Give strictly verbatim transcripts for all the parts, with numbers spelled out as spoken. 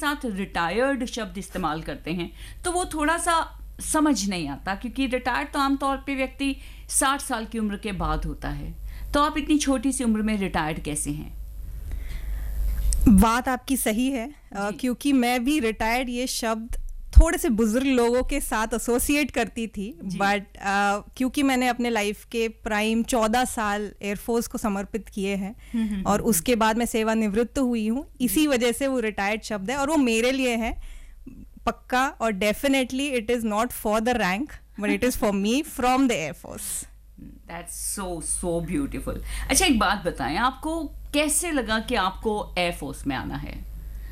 साथ रिटायर्ड शब्द इस्तेमाल करते हैं तो वो थोड़ा सा समझ नहीं आता, क्योंकि रिटायर्ड तो आमतौर पे व्यक्ति साठ साल की उम्र के बाद होता है। तो आप इतनी छोटी सी उम्र में रिटायर्ड कैसे हैं? बात आपकी सही है, uh, क्योंकि मैं भी रिटायर्ड ये शब्द थोड़े से बुजुर्ग लोगों के साथ एसोसिएट करती थी, बट uh, क्योंकि मैंने अपने लाइफ के प्राइम चौदह साल एयरफोर्स को समर्पित किए हैं और उसके बाद मैं सेवानिवृत्त हुई हूँ, इसी वजह से वो रिटायर्ड शब्द है और वो मेरे लिए है पक्का, और definitely it is not for the rank but it is for me from the air force. That's so so beautiful. अच्छा, एक बात बताएं, आपको कैसे लगा कि आपको एयरफोर्स में आना है?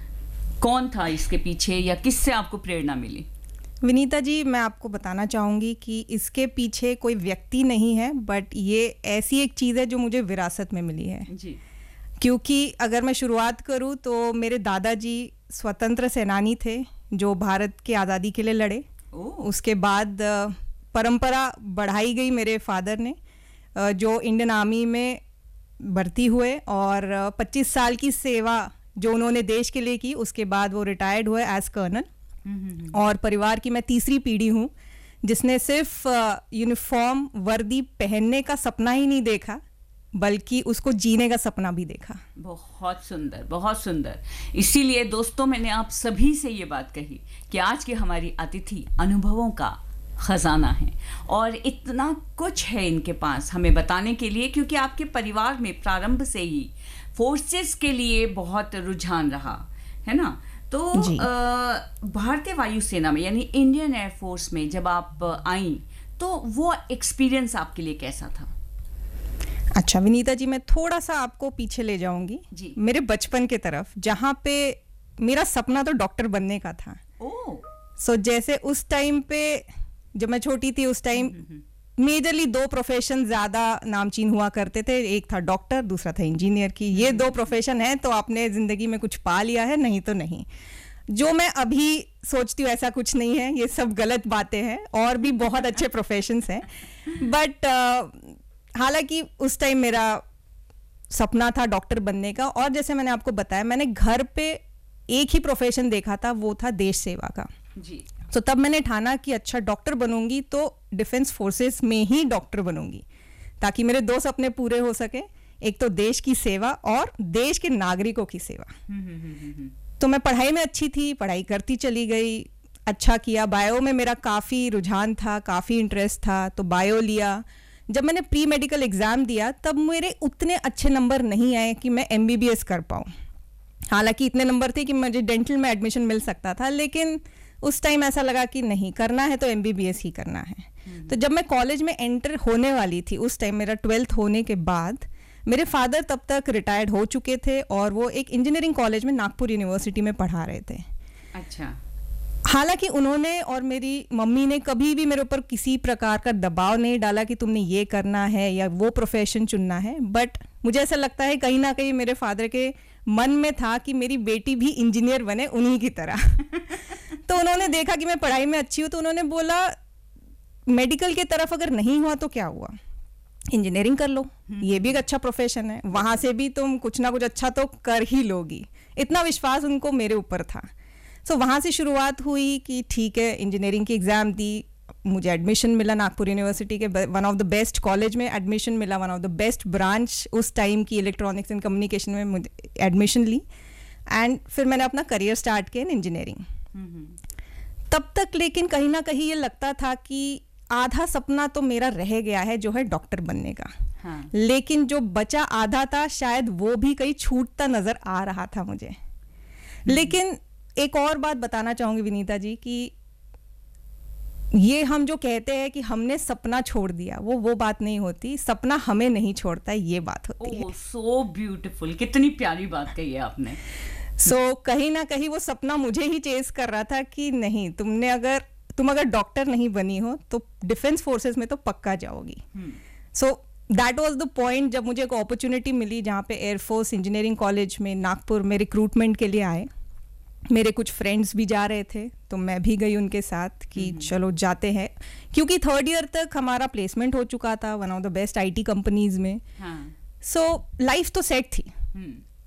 कौन था इसके पीछे या किससे आपको प्रेरणा मिली? विनीता जी, मैं आपको बताना चाहूँगी कि इसके पीछे कोई व्यक्ति नहीं है, बट ये ऐसी एक चीज़ है जो मुझे विरासत में मिली है जी। क्योंकि अगर मैं शुरुआत करूँ तो मेरे दादाजी स्वतंत्र सेनानी थे जो भारत की आज़ादी के लिए लड़े। उसके बाद परंपरा बढ़ाई गई, मेरे फादर ने जो इंडियन आर्मी में भर्ती हुए और पच्चीस साल की सेवा जो उन्होंने देश के लिए की, उसके बाद वो रिटायर्ड हुए एज कर्नल। और परिवार की मैं तीसरी पीढ़ी हूँ जिसने सिर्फ यूनिफॉर्म वर्दी पहनने का सपना ही नहीं देखा बल्कि उसको जीने का सपना भी देखा। बहुत सुंदर, बहुत सुंदर। इसीलिए दोस्तों, मैंने आप सभी से ये बात कही कि आज की हमारी अतिथि अनुभवों का खजाना है और इतना कुछ है इनके पास हमें बताने के लिए, क्योंकि आपके परिवार में प्रारंभ से ही फोर्सेस के लिए बहुत रुझान रहा है ना। तो भारतीय वायुसेना में यानी इंडियन एयरफोर्स में जब आप आई तो वो एक्सपीरियंस आपके लिए कैसा था? अच्छा विनीता जी, मैं थोड़ा सा आपको पीछे ले जाऊंगी जी, मेरे बचपन के तरफ, जहाँ पे मेरा सपना तो डॉक्टर बनने का था। ओह। सो जैसे उस टाइम पे जब मैं छोटी थी, उस टाइम मेजरली दो प्रोफेशन ज़्यादा नामचीन हुआ करते थे, एक था डॉक्टर, दूसरा था इंजीनियर की। ये दो प्रोफेशन है तो आपने ज़िंदगी में कुछ पा लिया है, नहीं तो नहीं। जो मैं अभी सोचती हूँ ऐसा कुछ नहीं है, ये सब गलत बातें हैं, और भी बहुत अच्छे प्रोफेशंस हैं। बट uh, हालांकि उस टाइम मेरा सपना था डॉक्टर बनने का, और जैसे मैंने आपको बताया, मैंने घर पे एक ही प्रोफेशन देखा था, वो था देश सेवा का जी। तो तब मैंने ठाना कि अच्छा डॉक्टर बनूंगी तो डिफेंस फोर्सेस में ही डॉक्टर बनूंगी, ताकि मेरे दो सपने पूरे हो सके, एक तो देश की सेवा और देश के नागरिकों की सेवा। तो मैं पढ़ाई में अच्छी थी, पढ़ाई करती चली गई, अच्छा किया। बायो में मेरा काफ़ी रुझान था, काफ़ी इंटरेस्ट था, तो बायो लिया। जब मैंने प्री मेडिकल एग्ज़ाम दिया तब मेरे उतने अच्छे नंबर नहीं आए कि मैं एमबीबीएस कर पाऊँ। हालांकि इतने नंबर थे कि मुझे डेंटल में एडमिशन मिल सकता था, लेकिन उस टाइम ऐसा लगा कि नहीं, करना है तो एमबीबीएस ही करना है। तो जब मैं कॉलेज में एंटर होने वाली थी, उस टाइम मेरा ट्वेल्थ होने के बाद, मेरे फादर तब तक रिटायर्ड हो चुके थे और वो एक इंजीनियरिंग कॉलेज में नागपुर यूनिवर्सिटी में पढ़ा रहे थे। अच्छा। हालांकि उन्होंने और मेरी मम्मी ने कभी भी मेरे ऊपर किसी प्रकार का दबाव नहीं डाला कि तुमने ये करना है या वो प्रोफेशन चुनना है, बट मुझे ऐसा लगता है कहीं ना कहीं मेरे फादर के मन में था कि मेरी बेटी भी इंजीनियर बने उन्हीं की तरह। तो उन्होंने देखा कि मैं पढ़ाई में अच्छी हूँ, तो उन्होंने बोला मेडिकल की तरफ अगर नहीं हुआ तो क्या हुआ, इंजीनियरिंग कर लो, ये भी एक अच्छा प्रोफेशन है, वहाँ से भी तुम कुछ ना कुछ अच्छा तो कर ही लोगी। इतना विश्वास उनको मेरे ऊपर था। सो so, वहाँ से शुरुआत हुई कि ठीक है, इंजीनियरिंग की एग्ज़ाम दी, मुझे एडमिशन मिला नागपुर यूनिवर्सिटी के one of the best college में एडमिशन मिला, one of the best branch उस टाइम की इलेक्ट्रॉनिक्स एंड कम्युनिकेशन में मुझे एडमिशन ली, एंड फिर मैंने अपना करियर स्टार्ट किया इन इंजीनियरिंग। तब तक लेकिन कहीं ना कहीं ये लगता था कि आधा सपना तो मेरा रह गया है जो है डॉक्टर बनने का। हाँ। लेकिन जो बचा आधा था शायद वो भी कहीं छूटता नज़र आ रहा था मुझे। लेकिन एक और बात बताना चाहूँगी विनीता जी कि ये हम जो कहते हैं कि हमने सपना छोड़ दिया, वो वो बात नहीं होती, सपना हमें नहीं छोड़ता, ये बात होती है। सो ब्यूटीफुल, कितनी प्यारी बात कही है आपने। सो so, कहीं ना कहीं वो सपना मुझे ही चेस कर रहा था कि नहीं, तुमने अगर तुम अगर डॉक्टर नहीं बनी हो तो डिफेंस फोर्सेस में तो पक्का जाओगी। So that was the point जब मुझे एक अपॉर्चुनिटी मिली जहाँ पे एयरफोर्स इंजीनियरिंग कॉलेज में नागपुर में रिक्रूटमेंट के लिए आए। मेरे कुछ फ्रेंड्स भी जा रहे थे तो मैं भी गई उनके साथ कि चलो जाते हैं, क्योंकि थर्ड ईयर तक हमारा प्लेसमेंट हो चुका था one of the best IT companies में। सो लाइफ तो सेट थी।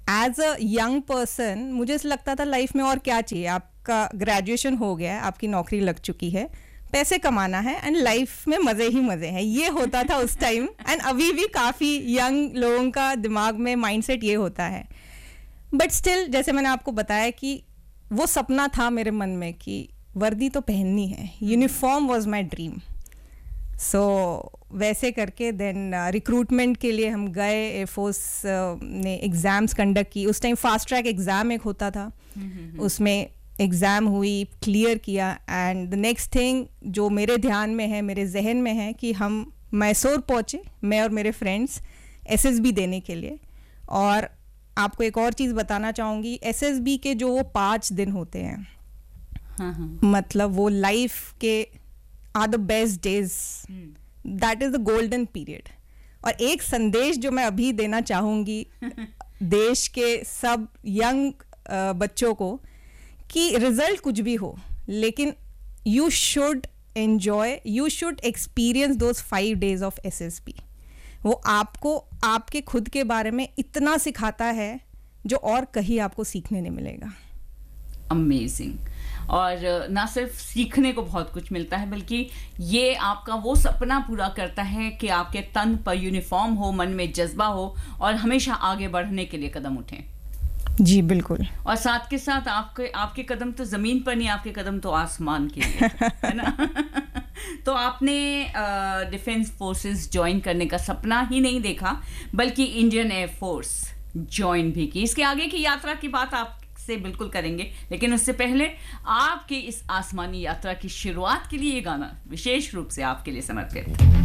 एज अ यंग पर्सन मुझे ऐसा लगता था लाइफ में और क्या चाहिए, आपका ग्रेजुएशन हो गया है, आपकी नौकरी लग चुकी है, पैसे कमाना है एंड लाइफ में मज़े ही मज़े हैं, ये होता था उस टाइम। एंड अभी भी काफ़ी यंग लोगों का दिमाग में माइंडसेट ये होता है। बट स्टिल जैसे मैंने आपको बताया कि वो सपना था मेरे मन में कि वर्दी तो पहननी है, यूनिफॉर्म वॉज माई ड्रीम। सो वैसे करके देन रिक्रूटमेंट के लिए हम गए, एयरफोर्स ने एग्ज़ाम्स कंडक्ट की। उस टाइम फास्ट ट्रैक एग्ज़ाम एक होता था, उसमें एग्ज़ाम हुई, क्लियर किया। एंड द नेक्स्ट थिंग जो मेरे ध्यान में है, मेरे जहन में है कि हम मैसूर पहुँचे, मैं और मेरे फ्रेंड्स, एसएसबी देने के लिए। और आपको एक और चीज़ बताना चाहूँगी, एसएसबी के जो वो पाँच दिन होते हैं, हाँ हाँ, मतलब वो लाइफ के are the best days, that is the golden period. और एक संदेश जो मैं अभी देना चाहूँगी देश के सब यंग बच्चों को कि रिजल्ट कुछ भी हो, लेकिन you should enjoy, you should experience those five days of SSB. वो आपको आपके खुद के बारे में इतना सिखाता है जो और कहीं आपको सीखने नहीं मिलेगा। अमेजिंग। और ना सिर्फ सीखने को बहुत कुछ मिलता है, बल्कि ये आपका वो सपना पूरा करता है कि आपके तन पर यूनिफॉर्म हो, मन में जज्बा हो और हमेशा आगे बढ़ने के लिए कदम उठें। जी बिल्कुल। और साथ के साथ आपके आपके कदम तो जमीन पर नहीं, आपके कदम तो आसमान के लिए है ना। तो आपने डिफेंस फोर्सेस ज्वाइन करने का सपना ही नहीं देखा, बल्कि इंडियन एयरफोर्स ज्वाइन भी की। इसके आगे की यात्रा की बात आपसे बिल्कुल करेंगे, लेकिन उससे पहले आपकी इस आसमानी यात्रा की शुरुआत के लिए ये गाना विशेष रूप से आपके लिए समर्पित।